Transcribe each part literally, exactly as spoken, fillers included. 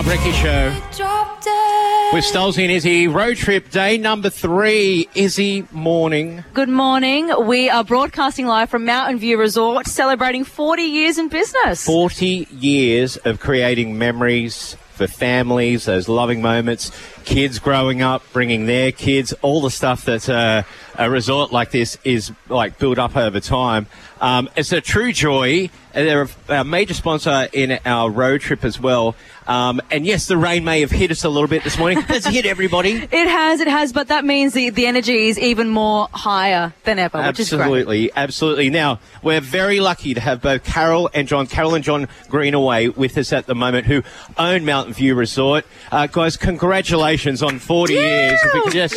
Ricky Show with Stolzy and Izzy. Road trip day number three. Izzy, morning. Good morning. We are broadcasting live from Mountain View Resort, celebrating forty years in business. forty years of creating memories for families, those loving moments, kids growing up, bringing their kids, all the stuff that uh, a resort like this is like built up over time. Um, it's a true joy. They're a major sponsor in our road trip as well. Um, and yes, the rain may have hit us a little bit this morning. It's hit everybody. It has, it has, but that means the, the energy is even more higher than ever, which is great. Absolutely, absolutely. Now, we're very lucky to have both Carol and John, Carol and John Greenaway with us at the moment, who own Mountain View Resort. Uh, guys, congratulations on forty years. If we could just...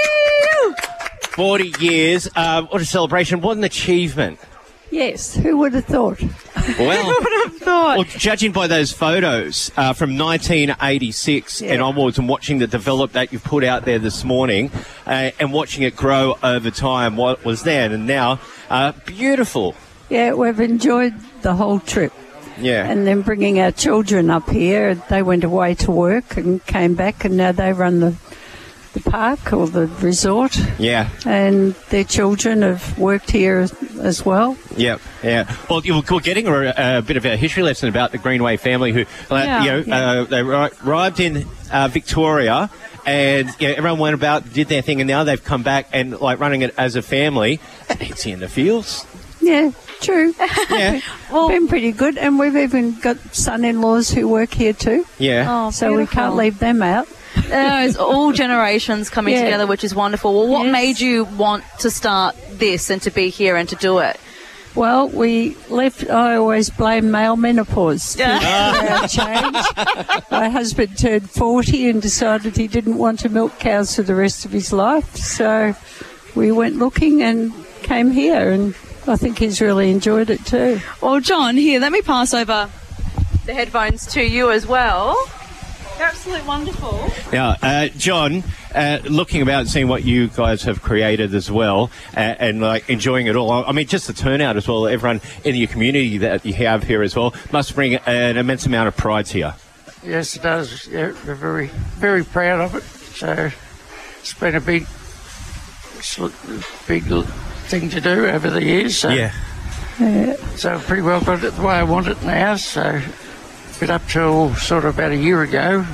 forty years. Uh, what a celebration. What an achievement. Yes, who would have thought? Well, Who would have thought? well, judging by those photos uh, from nineteen eighty-six Yeah. and onwards, and watching the develop that you've put out there this morning, uh, and watching it grow over time, what was then and now, uh, beautiful. Yeah, we've enjoyed the whole trip. Yeah. And then bringing our children up here, they went away to work and came back, and now they run the, the park or the resort. Yeah. And their children have worked here as, as well. Yeah, yeah. Well, you we're getting a, a bit of a history lesson about the Greenway family, who, uh, Yeah, you know, yeah. uh, they arri- arrived in uh, Victoria, and you know, everyone went about, did their thing, and now they've come back and like running it as a family. And it's in the fields. Yeah, true. Yeah, Well, Been pretty good, and we've even got son-in-laws who work here too, yeah. oh, so we beautiful. can't leave them out. Uh, it's all generations coming Yeah. together, which is wonderful. Well, what Yes. made you want to start this and to be here and to do it? Well, we left. I always blame male menopause for our change. My husband turned forty and decided he didn't want to milk cows for the rest of his life. So we went looking and came here, and I think he's really enjoyed it too. Well, John, here, let me pass over the headphones to you as well. They're absolutely wonderful. Now, uh, John, uh, looking about and seeing what you guys have created as well, uh, and like enjoying it all. I mean, just the turnout as well. Everyone in your community that you have here as well must bring an immense amount of pride to you. Yes, it does. Yeah, we're very, very proud of it. So it's been a big, sl- big l- thing to do over the years. So, Yeah. Yeah. so I've pretty well got it the way I want it now. So, but up till sort of about a year ago,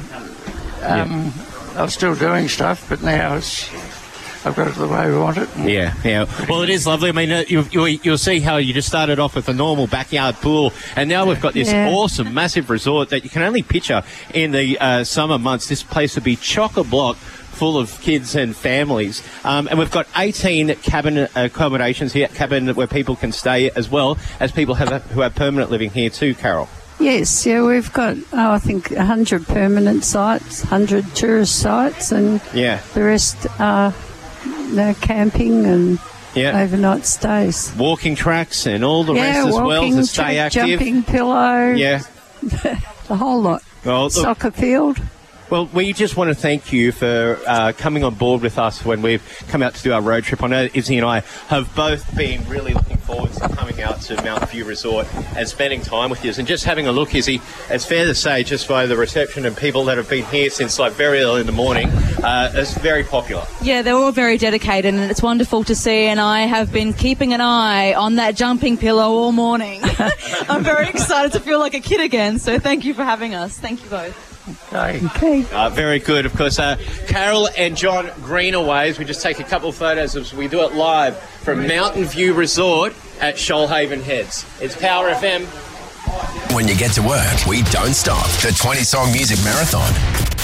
um, I was still doing stuff, but now it's I've got it the way we want it. Yeah, yeah. Well, it is lovely. I mean, uh, you, you, you'll see how you just started off with a normal backyard pool, and now we've got this Yeah. awesome, massive resort that you can only picture in the uh, summer months. This place would be chock-a-block full of kids and families. Um, and we've got eighteen cabin accommodations here, cabin where people can stay, as well as people have, who have permanent living here too, Carol. Yes, yeah, we've got, oh, I think, one hundred permanent sites, one hundred tourist sites, and Yeah, the rest are no camping and yeah. overnight stays. Walking tracks and all the yeah, rest as well walking, to stay track, active. jumping pillow, Yeah. the whole lot. Well, look, Soccer field. Well, we just want to thank you for uh, coming on board with us when we've come out to do our road trip. I know Izzy and I have both been really looking forward to coming out to Mountain View Resort and spending time with you. And just having a look, Izzy, it's fair to say, just by the reception and people that have been here since like very early in the morning, uh, it's very popular. Yeah, they're all very dedicated, and it's wonderful to see, and I have been keeping an eye on that jumping pillow all morning. I'm very excited to feel like a kid again, so thank you for having us. Thank you both. Okay. Okay. Uh, very good. Of course, uh, Carol and John Greenaways, we just take a couple of photos as we do it live from Mountain View Resort at Shoalhaven Heads. It's Power F M. When you get to work, we don't stop. The twenty song music marathon.